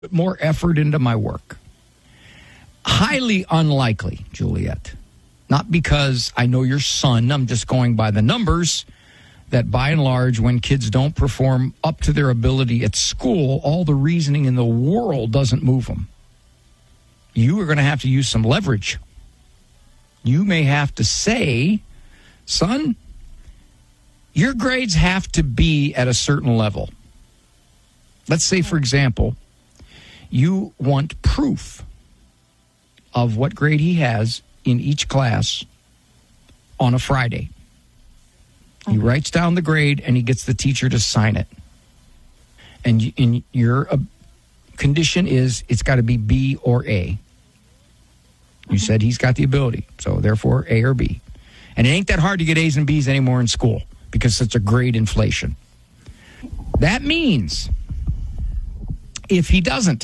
more effort into my work. Highly unlikely, Juliet. Not because I know your son, I'm just going by the numbers, that by and large, when kids don't perform up to their ability at school, all the reasoning in the world doesn't move them. You are going to have to use some leverage. You may have to say, son, your grades have to be at a certain level. Let's say, for example, you want proof of what grade he has in each class on a Friday. He writes down the grade and he gets the teacher to sign it. And your condition is it's got to be B or A. You said he's got the ability, so therefore A or B. And it ain't that hard to get A's and B's anymore in school because it's a grade inflation. That means if he doesn't,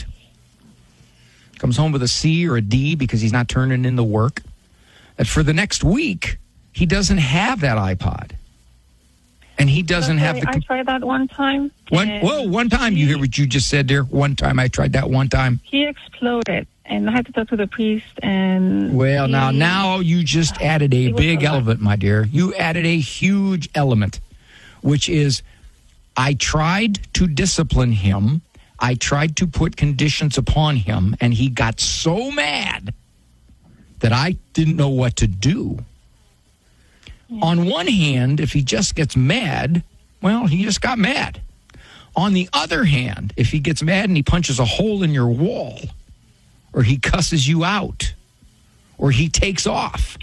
comes home with a C or a D because he's not turning in the work, that for the next week, he doesn't have that iPod. And he doesn't have the... I tried that one time. One time. You hear what you just said there? One time. I tried that one time. He exploded, and I had to talk to the priest, and... Well, now you just added a big element, my dear. You added a huge element, which is I tried to discipline him. I tried to put conditions upon him, and he got so mad that I didn't know what to do. Yeah. On one hand, if he just gets mad, well, he just got mad. On the other hand, if he gets mad and he punches a hole in your wall, or he cusses you out, or he takes off,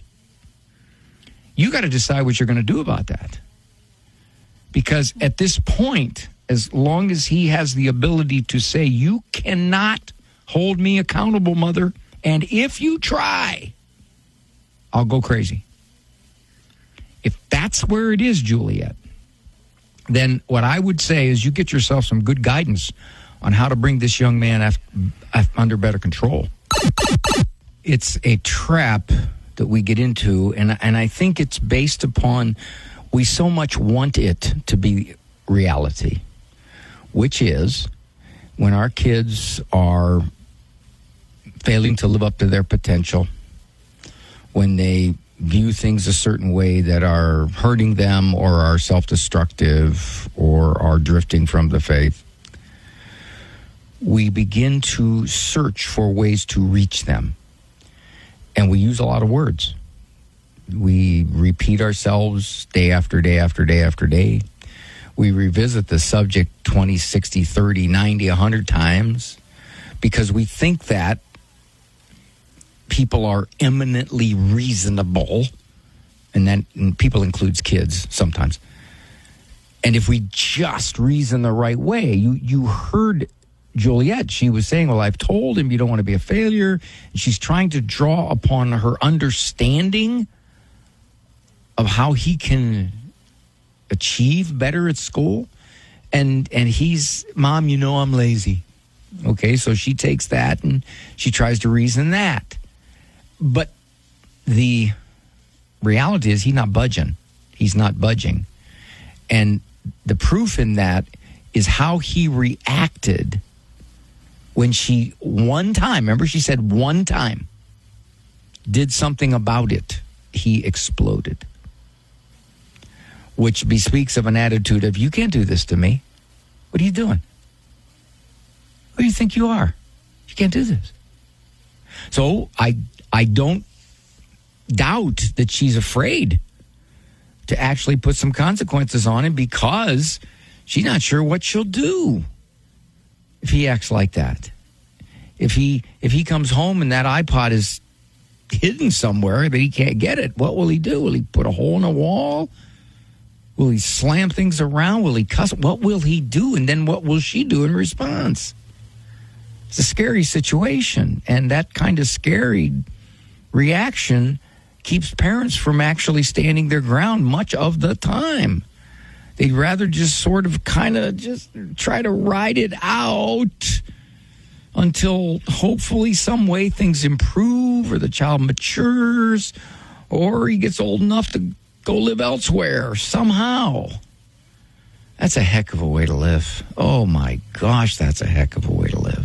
you got to decide what you're going to do about that. Because at this point, as long as he has the ability to say, you cannot hold me accountable, mother, and if you try, I'll go crazy. If that's where it is, Juliet, then what I would say is you get yourself some good guidance on how to bring this young man under better control. It's a trap that we get into, and I think it's based upon we so much want it to be reality, which is when our kids are failing to live up to their potential, when they view things a certain way that are hurting them or are self-destructive or are drifting from the faith, we begin to search for ways to reach them. And we use a lot of words. We repeat ourselves day after day after day after day. We revisit the subject 20, 60, 30, 90, 100 times because we think that people are eminently reasonable, and people includes kids sometimes. And if we just reason the right way, you heard Juliet, she was saying, well, I've told him you don't want to be a failure. And she's trying to draw upon her understanding of how he can achieve better at school. And he's, Mom, you know I'm lazy. Okay, so she takes that and she tries to reason that. But the reality is he's not budging. He's not budging. And the proof in that is how he reacted when she one time, remember she said one time, did something about it. He exploded. Which bespeaks of an attitude of, you can't do this to me. What are you doing? Who do you think you are? You can't do this. So I don't doubt that she's afraid to actually put some consequences on him because she's not sure what she'll do if he acts like that. If he comes home and that iPod is hidden somewhere that he can't get it, what will he do? Will he put a hole in the wall? Will he slam things around? Will he cuss? What will he do? And then what will she do in response? It's a scary situation, and that kind of scary reaction keeps parents from actually standing their ground much of the time. They'd rather just sort of kind of just try to ride it out until hopefully some way things improve or the child matures or he gets old enough to go live elsewhere somehow. That's a heck of a way to live. Oh, my gosh, that's a heck of a way to live.